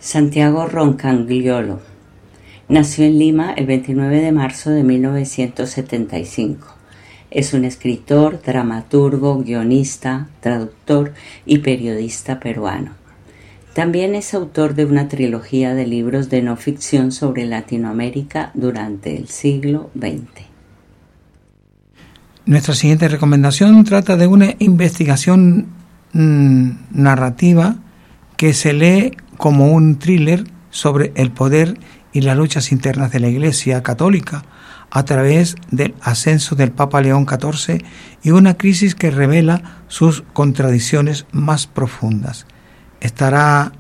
Santiago Roncagliolo nació en Lima el 29 de marzo de 1975. Es un escritor, dramaturgo, guionista, traductor y periodista peruano. También es autor de una trilogía de libros de no ficción sobre Latinoamérica durante el siglo XX. Nuestra siguiente recomendación trata de una investigación narrativa que se lee como un thriller sobre el poder y las luchas internas de la Iglesia Católica a través del ascenso del Papa León XIV y una crisis que revela sus contradicciones más profundas. Está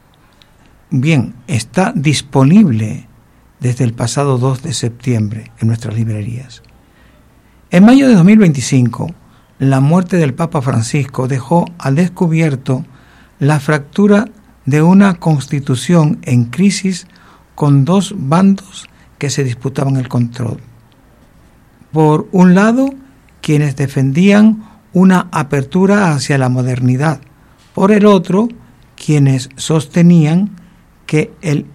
disponible desde el pasado 2 de septiembre en nuestras librerías. En mayo de 2025, la muerte del Papa Francisco dejó al descubierto la fractura de una constitución en crisis con dos bandos que se disputaban el control. Por un lado, quienes defendían una apertura hacia la modernidad. Por el otro, quienes sostenían que el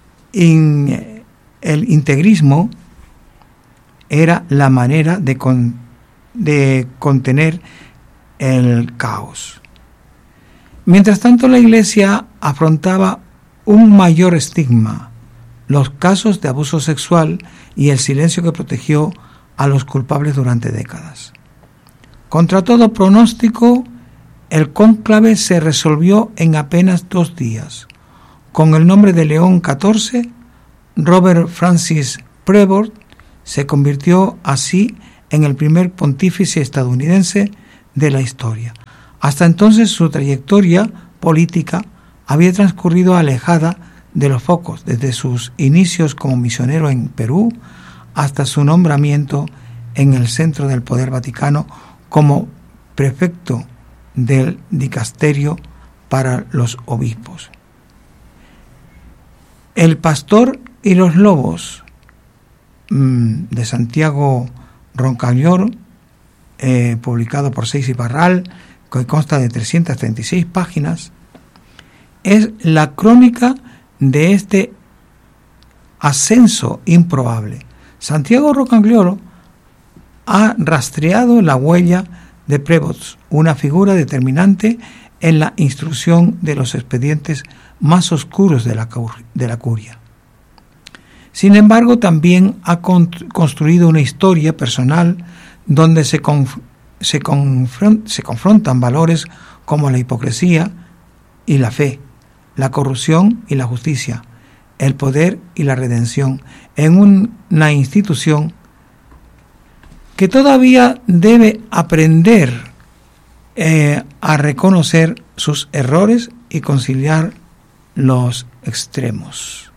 integrismo era la manera de contener el caos. Mientras tanto, la Iglesia afrontaba un mayor estigma, los casos de abuso sexual y el silencio que protegió a los culpables durante décadas. Contra todo pronóstico, el cónclave se resolvió en apenas 2 días. Con el nombre de León XIV, Robert Francis Prevost se convirtió así en el primer pontífice estadounidense de la historia. Hasta entonces su trayectoria política había transcurrido alejada de los focos, desde sus inicios como misionero en Perú hasta su nombramiento en el centro del poder vaticano como prefecto del dicasterio para los obispos. El pastor y los lobos de Santiago Roncagliolo, publicado por Seix y Barral, que consta de 336 páginas, es la crónica de este ascenso improbable. Santiago Roncagliolo ha rastreado la huella de Prevost, una figura determinante en la instrucción de los expedientes más oscuros de la curia. Sin embargo, también ha construido una historia personal donde se confrontan valores como la hipocresía y la fe, la corrupción y la justicia, el poder y la redención, en una institución que todavía debe aprender a reconocer sus errores y conciliar los extremos.